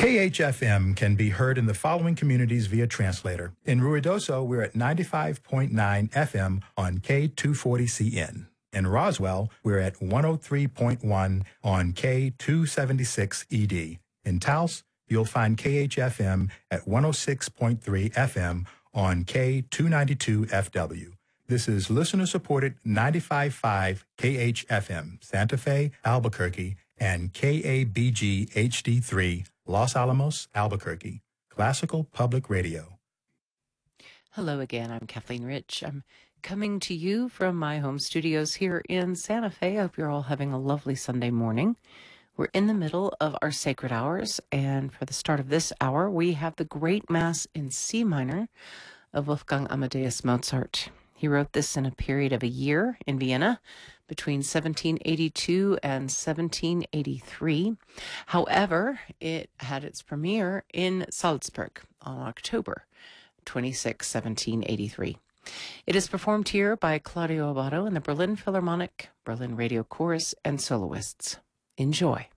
KHFM can be heard in the following communities via translator. In Ruidoso, we're at 95.9 FM on K240CN. In Roswell, we're at 103.1 on K276ED. In Taos, you'll find KHFM at 106.3 FM on K292FW. This is listener-supported 95.5 KHFM, Santa Fe, Albuquerque, and KABG HD3, Los Alamos, Albuquerque, Classical Public Radio. Hello again, I'm Kathleen Rich. I'm coming to you from my home studios here in Santa Fe. I hope you're all having a lovely Sunday morning. We're in the middle of our sacred hours, and for the start of this hour, we have the Great Mass in C minor of Wolfgang Amadeus Mozart. He wrote this in a period of a year in Vienna between 1782 and 1783. However, it had its premiere in Salzburg on October 26, 1783. It is performed here by Claudio Abbado and the Berlin Philharmonic, Berlin Radio Chorus, and soloists. Enjoy.